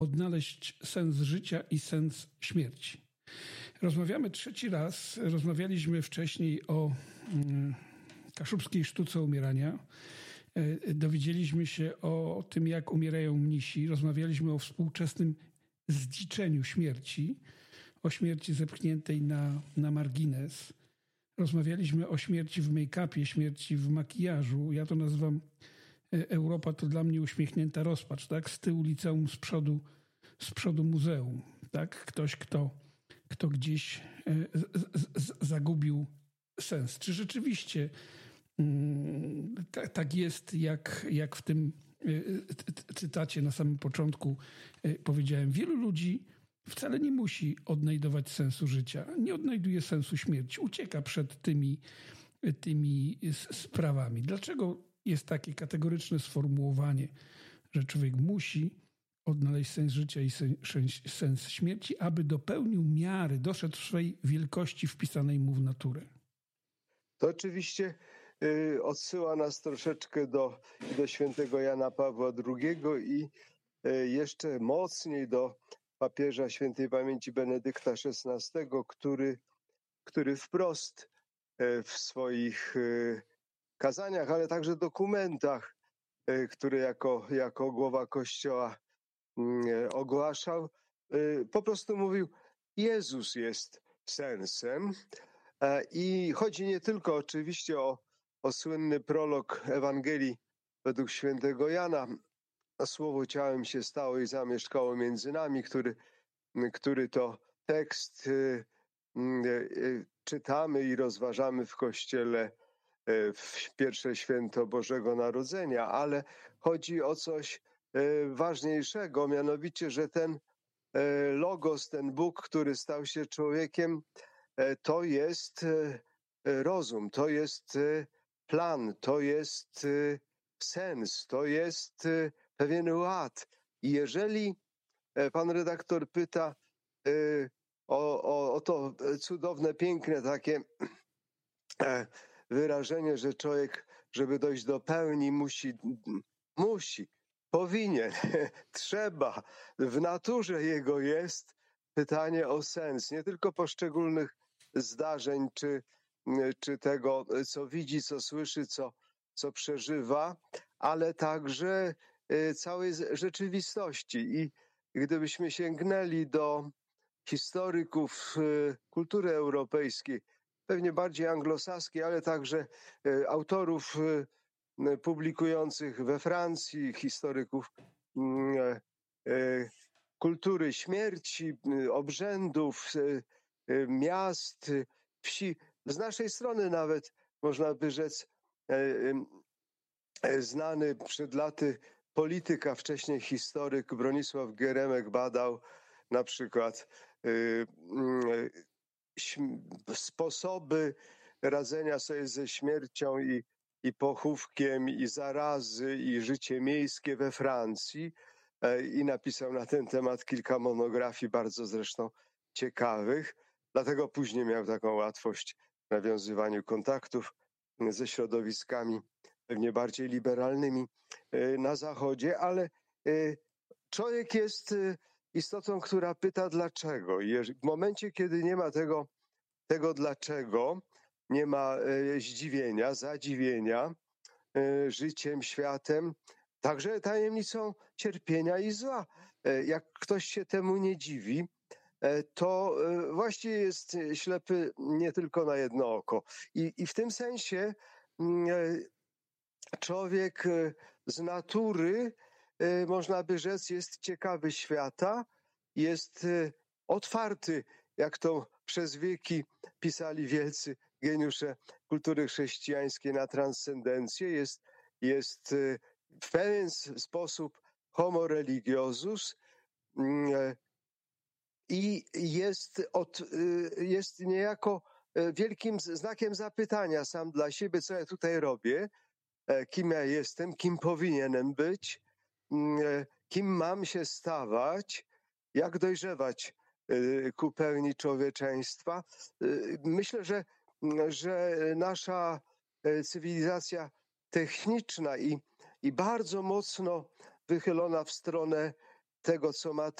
odnaleźć sens życia i sens śmierci. Rozmawiamy trzeci raz. Rozmawialiśmy wcześniej o kaszubskiej sztuce umierania. Dowiedzieliśmy się o tym, jak umierają mnisi. Rozmawialiśmy o współczesnym zdziczeniu śmierci, o śmierci zepchniętej na margines. Rozmawialiśmy o śmierci w make-upie, śmierci w makijażu. Ja to nazywam Europa to dla mnie uśmiechnięta rozpacz, tak? Z tyłu liceum, z przodu muzeum, tak? Ktoś, kto gdzieś zagubił sens. Czy rzeczywiście tak jest, jak w tym cytacie na samym początku powiedziałem? Wielu ludzi wcale nie musi odnajdować sensu życia, nie odnajduje sensu śmierci, ucieka przed tymi sprawami. Dlaczego jest takie kategoryczne sformułowanie, że człowiek musi odnaleźć sens życia i sens śmierci, aby dopełnił miary, doszedł w swej wielkości wpisanej mu w naturę? To oczywiście odsyła nas troszeczkę do świętego Jana Pawła II i jeszcze mocniej do papieża świętej pamięci Benedykta XVI, który wprost w swoich kazaniach, ale także dokumentach, które jako głowa Kościoła ogłaszał, po prostu mówił: Jezus jest sensem. I chodzi nie tylko oczywiście o słynny prolog Ewangelii według świętego Jana, a Słowo ciałem się stało i zamieszkało między nami, który to tekst czytamy i rozważamy w Kościele w pierwsze święto Bożego Narodzenia, ale chodzi o coś ważniejszego, mianowicie, że ten Logos, ten Bóg, który stał się człowiekiem, to jest rozum, to jest plan, to jest sens, to jest pewien ład. I jeżeli pan redaktor pyta o to cudowne, piękne takie wyrażenie, że człowiek, żeby dojść do pełni, powinien, trzeba, w naturze jego jest pytanie o sens, nie tylko poszczególnych zdarzeń, czy tego, co widzi, co słyszy, co przeżywa, ale także całej rzeczywistości. I gdybyśmy sięgnęli do historyków kultury europejskiej, pewnie bardziej anglosaskiej, ale także autorów publikujących we Francji, historyków kultury śmierci, obrzędów, miast, wsi. Z naszej strony nawet, można by rzec, znany przed laty polityk, a wcześniej historyk Bronisław Geremek badał na przykład sposoby radzenia sobie ze śmiercią i pochówkiem, i zarazy, i życie miejskie we Francji, i napisał na ten temat kilka monografii, bardzo zresztą ciekawych. Dlatego później miał taką łatwość w nawiązywaniu kontaktów ze środowiskami pewnie bardziej liberalnymi na Zachodzie, ale człowiek jest istotą, która pyta dlaczego. I w momencie, kiedy nie ma tego dlaczego, nie ma zdziwienia, zadziwienia życiem, światem, także tajemnicą cierpienia i zła. Jak ktoś się temu nie dziwi, to właściwie jest ślepy nie tylko na jedno oko. I w tym sensie człowiek z natury, można by rzec, jest ciekawy świata, jest otwarty, jak to przez wieki pisali wielcy geniusze kultury chrześcijańskiej, na transcendencję, jest w pewien sposób homo religiosus i jest niejako wielkim znakiem zapytania sam dla siebie, co ja tutaj robię, kim ja jestem, kim powinienem być, kim mam się stawać, jak dojrzewać ku pełni człowieczeństwa. Myślę, że nasza cywilizacja techniczna i bardzo mocno wychylona w stronę tego, co ma